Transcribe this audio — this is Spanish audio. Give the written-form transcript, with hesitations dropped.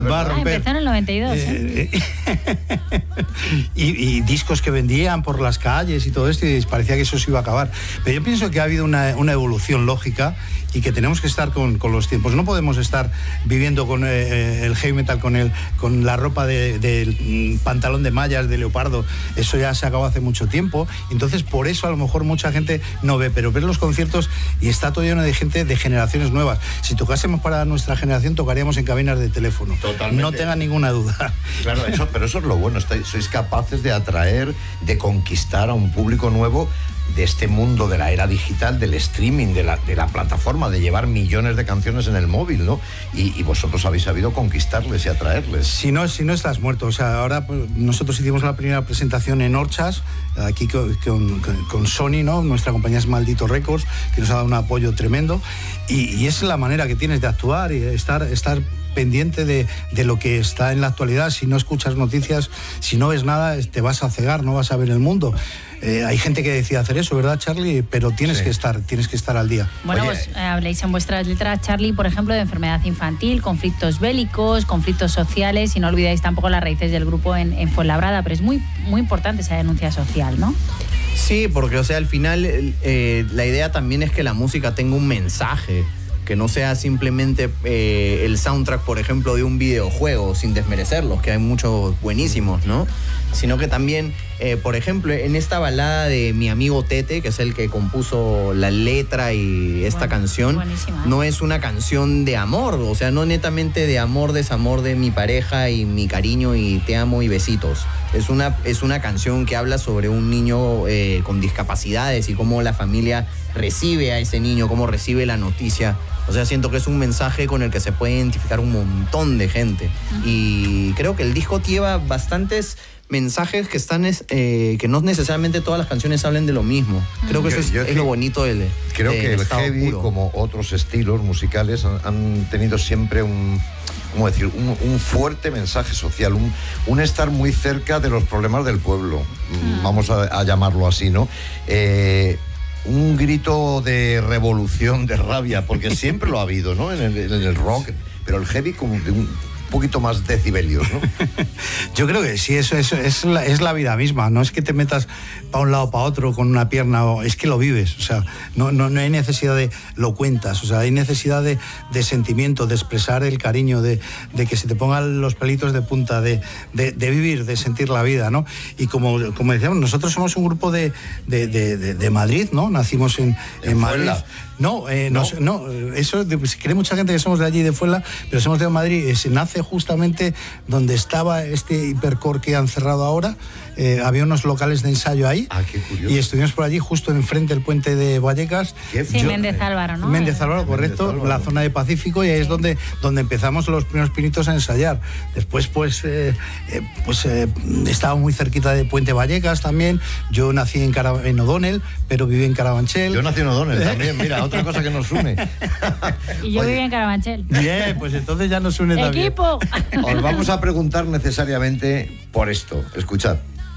Va a romper. Empezó en el 92. Y discos que vendían por las calles y todo esto, y parecía que eso se iba a acabar. Pero yo pienso que ha habido una evolución lógica y que tenemos que estar con los tiempos. No podemos estar viviendo con el heavy metal, con la ropa del pantalón de mallas, de leopardo. Eso ya se acabó hace mucho tiempo. Entonces, por eso a lo mejor mucha gente no ve, pero ver los conciertos y está todo lleno de gente de generaciones nuevas. Si tocásemos para nuestra generación, tocaríamos en cabinas de teléfono. Totalmente. No tenga ninguna duda. Claro, pero eso es lo bueno. Sois capaces de atraer, de conquistar a un público nuevo de este mundo de la era digital, del streaming, de la plataforma, de llevar millones de canciones en el móvil, ¿no? Y vosotros habéis sabido conquistarles y atraerles. Si no estás muerto. O sea, ahora pues, nosotros hicimos la primera presentación en Orchas, aquí con Sony, ¿no? Nuestra compañía es Maldito Records, que nos ha dado un apoyo tremendo. Y esa es la manera que tienes de actuar y estar pendiente de lo que está en la actualidad. Si no escuchas noticias, si no ves nada, te vas a cegar, no vas a ver el mundo. Hay gente que decide hacer eso, ¿verdad, Charlie? Pero tienes que estar al día. Bueno, pues habléis en vuestras letras, Charlie, por ejemplo, de enfermedad infantil, conflictos bélicos, conflictos sociales, y no olvidáis tampoco las raíces del grupo en Fuenlabrada, pero es muy, muy importante esa denuncia social, ¿no? Sí, porque, o sea, al final la idea también es que la música tenga un mensaje, que no sea simplemente el soundtrack, por ejemplo, de un videojuego, sin desmerecerlos, que hay muchos buenísimos, ¿no? Sino que también, por ejemplo, en esta balada de mi amigo Tete, que es el que compuso la letra y esta canción, no es una canción de amor, o sea, no netamente de amor, desamor de mi pareja y mi cariño y te amo y besitos. Es una canción que habla sobre un niño con discapacidades y cómo la familia recibe a ese niño, cómo recibe la noticia. O sea, siento que es un mensaje con el que se puede identificar un montón de gente. Y creo que el disco lleva bastantes mensajes que están que no necesariamente todas las canciones hablen de lo mismo. Creo que eso es lo bonito del creo que el heavy, puro, como otros estilos musicales, han tenido siempre un fuerte mensaje social, un estar muy cerca de los problemas del pueblo, vamos a llamarlo así, ¿no? Un grito de revolución, de rabia, porque siempre lo ha habido, ¿no? En el rock, pero el heavy como de un poquito más decibelios, ¿no? Yo creo que sí, eso es la vida misma. No es que te metas para un lado o para otro con una pierna, es que lo vives. O sea, no hay necesidad de lo cuentas. O sea, hay necesidad de sentimiento, de expresar el cariño, de que se te pongan los pelitos de punta, de vivir, de sentir la vida, ¿no? Y como decíamos, nosotros somos un grupo de Madrid, ¿no? Nacimos en Madrid. No, eso se cree mucha gente que somos de allí, de Fuenla, pero somos de Madrid. Se nace justamente donde estaba este hipercore que han cerrado ahora. Había unos locales de ensayo ahí. Qué curioso. Y estuvimos por allí justo enfrente del puente de Vallecas. Sí, Méndez Álvaro, ¿no? Méndez Álvaro, correcto, Méndez Álvaro. La zona de Pacífico, y ahí es donde empezamos los primeros pinitos a ensayar. Después estaba muy cerquita de Puente Vallecas también. Yo nací en O'Donnell, pero viví en Carabanchel. Yo nací en O'Donnell también, mira, otra cosa que nos une. Y yo viví en Carabanchel. Bien, pues entonces ya nos une también. ¡Equipo! Os vamos a preguntar necesariamente por esto. Escuchad.